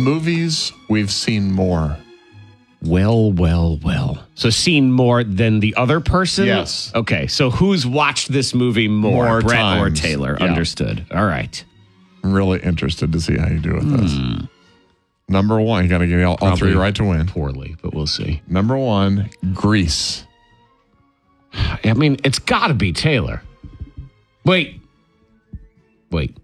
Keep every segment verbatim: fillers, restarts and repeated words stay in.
movies we've seen more. Well, well, well. So seen more than the other person? Yes. Okay, so who's watched this movie more? More Brett times. or Taylor? Yeah. Understood. All right. I'm really interested to see how you do with this. Hmm. Number one, you got to get all, all three right to win. Poorly, but we'll see. Number one, Grease. I mean, it's got to be Taylor. Wait. Wait.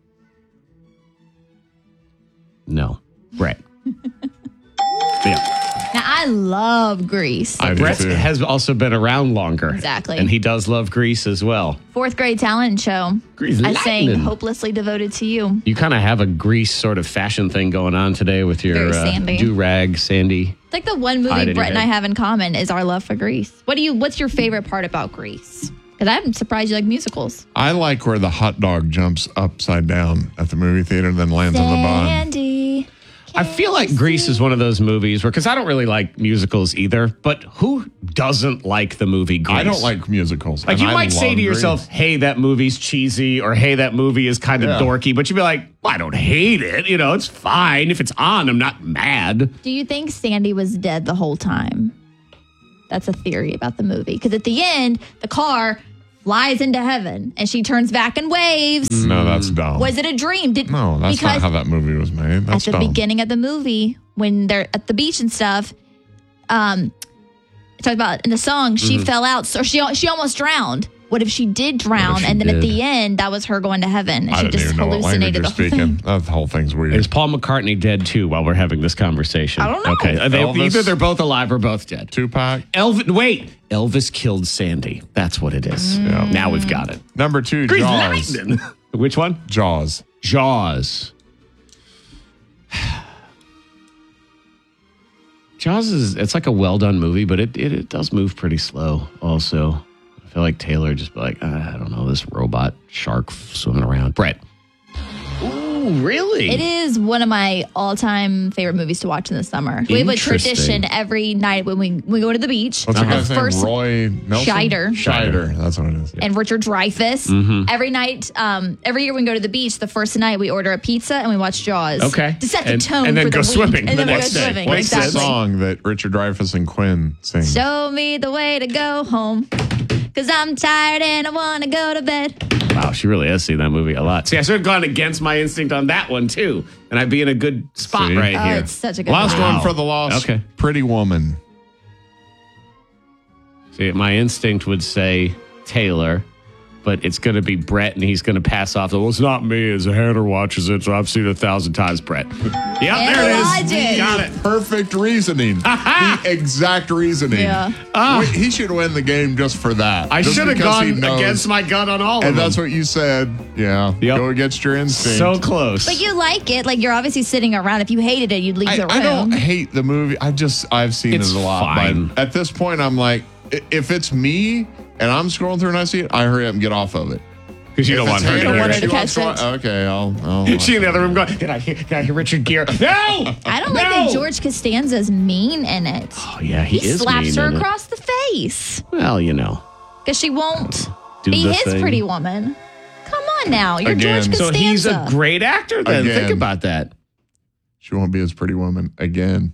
No. Brett. Yeah. Now, I love Grease. I do Brett too. has also been around longer. Exactly. And he does love Grease as well. Fourth grade talent show. Grease I sang lightning. Hopelessly Devoted to You. You kind of have a Grease sort of fashion thing going on today with your Very uh, Sandy. do-rag, Sandy. It's like the one Hide movie in Brett your and I head. have in common is our love for Grease. What do you? What's your favorite part about Grease? Because I'm surprised you like musicals. I like where the hot dog jumps upside down at the movie theater and then lands on the bun. Sandy. I feel like Grease is one of those movies where, because I don't really like musicals either, but who doesn't like the movie Grease? I don't like musicals. Like, and you I might say love to yourself, Grease. hey, that movie's cheesy, or hey, that movie is kind of Yeah. dorky, but you'd be like, well, I don't hate it. You know, it's fine. If it's on, I'm not mad. Do you think Sandy was dead the whole time? That's a theory about the movie. Because at the end, the car flies into heaven and she turns back and waves. No, that's dumb. Was it a dream? Did, no, that's because not how that movie was made. That's at the dumb. beginning of the movie, when they're at the beach and stuff, um, it talks about in the song, she Mm-hmm. fell out. So she she almost drowned. What if she did drown? she And then at did? the end, that was her going to heaven. And I she didn't just even know what language hallucinated you're the whole speaking. thing. That whole thing's weird. Is Paul McCartney dead too while we're having this conversation? I don't know. Okay, they, Elvis? either they're both alive or both dead. Tupac. Elvis, wait, Elvis killed Sandy. That's what it is. Yeah. Now we've got it. Number two, Grease Jaws. lightning. Which one? Jaws. Jaws. Jaws is, it's like a well done movie, but it, it, it does move pretty slow also. I feel like Taylor just be like, uh, I don't know, this robot shark swimming around. Brett. Ooh, really? It is one of my all-time favorite movies to watch in the summer. We have a Interesting. tradition every night when we, we go to the beach. What's the The guy's first- name? Roy Nelson? Scheider. Scheider. That's what it is. and Richard Dreyfuss. Mm-hmm. Every night, um, every year when we go to the beach, the first night we order a pizza and we watch Jaws. Okay. To set the And- tone and then for the go week. swimming And the then we go next day. swimming. What's the Exactly. song that Richard Dreyfuss and Quinn sing? Show me the way to go home. Cause I'm tired and I want to go to bed. Wow, she really has seen that movie a lot. See, I should have gone against my instinct on that one too, and I'd be in a good spot See? right Oh, here. it's such a good Last movie. Wow. one for the lost. Okay. Pretty Woman. See, my instinct would say Taylor, but it's going to be Brett, and he's going to pass off. Well, it's not me, as Hannah watches it, so I've seen it a thousand times, Brett. Yep, And there it is. logic. Got it. Perfect reasoning. the exact reasoning. Yeah. Ah. Wait, he should win the game just for that. I Just should have because he gone knows. against my gut on all And of them. that's what you said. Yeah. Yep. Go against your instinct. So close. But you like it. Like you're obviously sitting around. If you hated it, you'd leave I, the room. I don't hate the movie. I just, I've seen It's it a lot. fine. But at this point, I'm like, i- if it's me and I'm scrolling through and I see it, I hurry up and get off of it. Because you If don't want it's her Hannah to don't hear want it. her to she wants catch to wa- Okay, I'll. I'll watch She in the it. other room going, did I hear, did I hear Richard Gere? No! I don't like No! that George Costanza's mean in it. Oh, yeah, he, He is slaps mean her in it. across the face Well, you know. because she won't Do be the his thing. pretty woman. Come on now, you're Again. George So Costanza. he's a great actor then. Again. Think about that. She won't be his pretty woman again.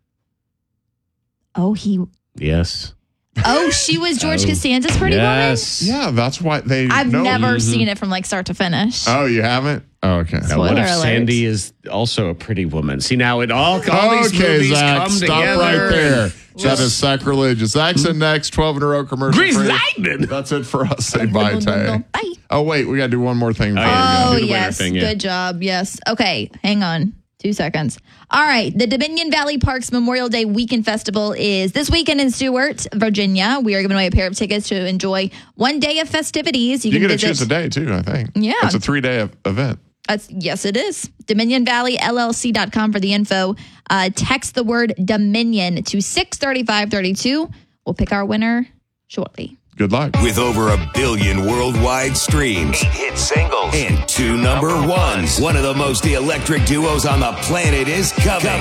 oh, he. Yes. Oh, she was George Oh. Costanza's pretty yes. Yeah, that's why they. woman. I've know. never seen it from like start to finish. Oh, you haven't? Oh, okay. Now, what if Spoiler alert. Sandy is also a pretty woman? See, now it all, all these Okay, movies Zach, come stop together. right there. and- That is sacrilegious. Zach's in next, twelve in a row commercial. Grease free. lightning. That's it for us. Say bye, Tay. Bye. Oh, wait, we got to do one more thing. before yeah. we Oh, Do the winner yes. thing, yeah. Good job. Yes. Okay. Hang on. Two seconds. All right. The Dominion Valley Parks Memorial Day Weekend Festival is this weekend in Stewart, Virginia. We are giving away a pair of tickets to enjoy one day of festivities. You can get to visit. choose a day, too, I think. Yeah. It's a three-day ev- event. That's, yes, it is. Dominion Valley L L C dot com for the info. Uh, text the word Dominion to six thirty-five thirty-two. We'll pick our winner shortly. Good luck. With over a billion worldwide streams, eight hit singles, and two number ones, one of the most electric duos on the planet is coming.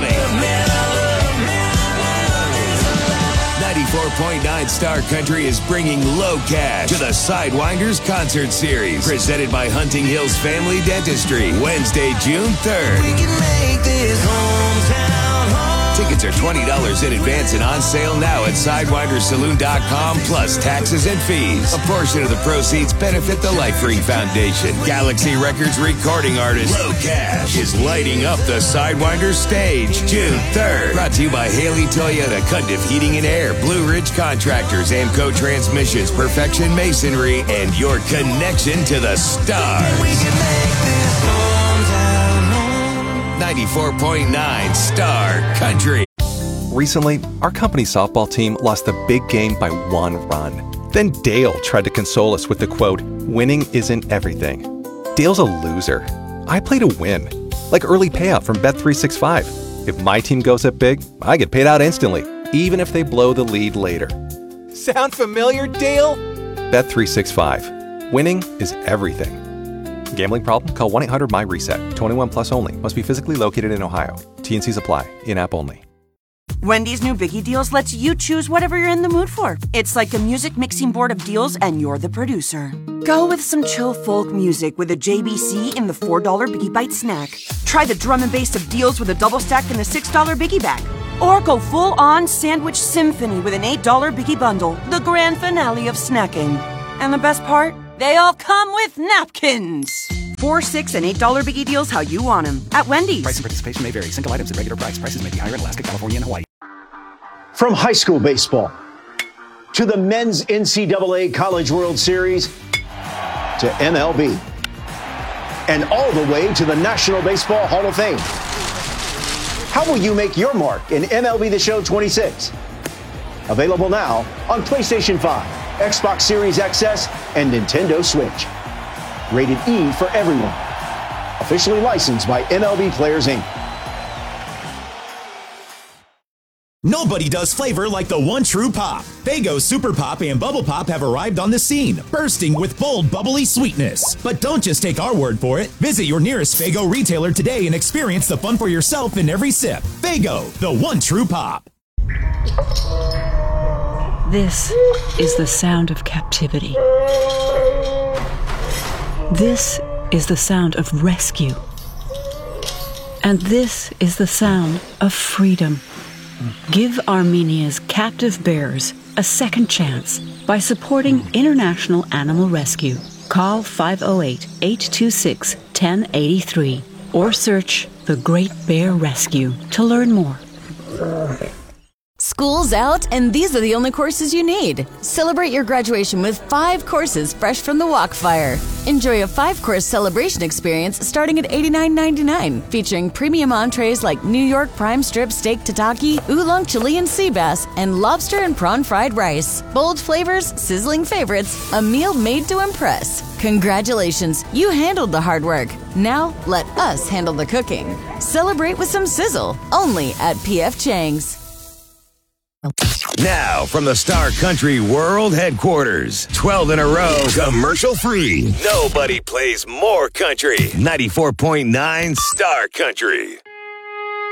ninety-four point nine Star Country is bringing Low Cash to the Sidewinders Concert Series, presented by Hunting Hills Family Dentistry, Wednesday, June third. We can make this hometown. are twenty dollars in advance and on sale now at sidewinder saloon dot com plus taxes and fees. A portion of the proceeds benefit the Life Ring Foundation. Galaxy Records recording artist Low Cash is lighting up the Sidewinder stage June third. Brought to you by Haley Toyota, Cundiff Heating and Air, Blue Ridge Contractors, Amco Transmissions, Perfection Masonry, and your connection to the stars. ninety-four point nine Star Country. Recently, our company softball team lost the big game by one run. Then Dale tried to console us with the quote, "Winning isn't everything." Dale's a loser. I play to win. Like early payout from Bet three sixty-five. If my team goes up big, I get paid out instantly, even if they blow the lead later. Sound familiar, Dale? Bet three sixty-five. Winning is everything. Gambling problem? Call one eight hundred M Y reset. twenty-one plus only. Must be physically located in Ohio. T N Cs apply. In-app only. Wendy's new Biggie Deals lets you choose whatever you're in the mood for. It's like a music mixing board of deals, and you're the producer. Go with some chill folk music with a J B C in the four dollar Biggie Bite snack. Try the drum and bass of deals with a double stack in the six dollar Biggie Bag. Or go full-on sandwich symphony with an eight dollar Biggie Bundle, the grand finale of snacking. And the best part? They all come with napkins. Four, six, and eight dollar Biggie Deals how you want them at Wendy's. Price and participation may vary. Single items at regular price. Prices may be higher in Alaska, California, and Hawaii. From high school baseball to the men's N C double A College World Series to M L B and all the way to the National Baseball Hall of Fame. How will you make your mark in M L B The Show twenty-six? Available now on PlayStation five, Xbox Series X S, and Nintendo Switch. Rated E for everyone. Officially licensed by M L B Players, Incorporated. Nobody does flavor like the one true pop. Faygo Super Pop and Bubble Pop have arrived on the scene, bursting with bold, bubbly sweetness. But don't just take our word for it. Visit your nearest Faygo retailer today and experience the fun for yourself in every sip. Faygo, the one true pop. This is the sound of captivity. This is the sound of rescue. And this is the sound of freedom. Give Armenia's captive bears a second chance by supporting International Animal Rescue. Call five oh eight, eight two six, one oh eight three or search The Great Bear Rescue to learn more. School's out, and these are the only courses you need. Celebrate your graduation with five courses fresh from the Walkfire. Enjoy a five-course celebration experience starting at eighty-nine ninety-nine, featuring premium entrees like New York prime strip steak tataki, oolong Chilean sea bass, and lobster and prawn fried rice. Bold flavors, sizzling favorites, a meal made to impress. Congratulations, you handled the hard work. Now let us handle the cooking. Celebrate with some sizzle, only at P F Chang's. Now, from the Star Country World Headquarters, twelve in a row, commercial free. Nobody plays more country. ninety-four point nine Star Country.